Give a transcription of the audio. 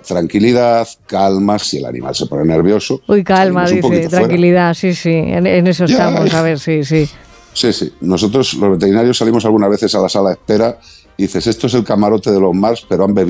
tranquilidad, calma, si el animal se pone nervioso. Uy, calma, dice, tranquilidad, fuera. Sí, en eso estamos, a ver, sí. Sí. Nosotros, los veterinarios, salimos algunas veces a la sala de espera y dices, esto es el camarote de los Mars, pero han bebido